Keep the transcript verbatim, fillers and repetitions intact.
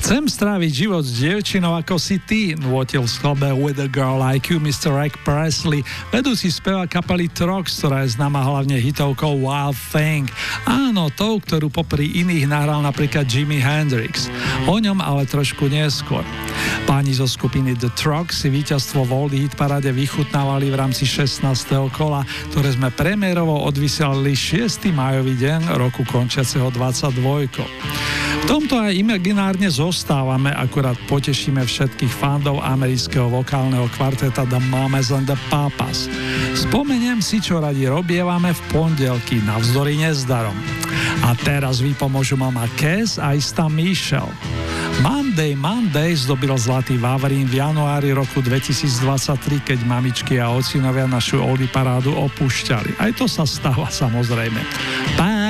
Chcem stráviť život s dievčinou ako si ty, nôtil v skladbe With a Girl Like You mister Rick Presley, vedúci spevák kapely Trox, ktorá je známa hlavne hitovkou Wild Thing. Áno, tou, ktorú popri iných nahral napríklad Jimi Hendrix. O ňom ale trošku neskôr. Páni zo skupiny The Trox si víťazstvo v Oldie Hit paráde vychutnávali v rámci šestnásteho kola, ktoré sme premiérovo odvysielali šiesteho májový deň roku končiaceho dvadsaťdvojkou. V tomto aj imaginárne zostávame, akurát potešíme všetkých fandov amerického vokálneho kvarteta The Mamas and the Papas. Spomeniem si, čo radi robievame v pondelky navzdory nezdarom. A teraz vypomôžu mama Cass a istá Michelle. Monday, Monday zdobil zlatý Vavrín v januári roku dvetisícdvadsaťtri, keď mamičky a ocinovia našu oldie parádu opúšťali. Aj to sa stáva, samozrejme.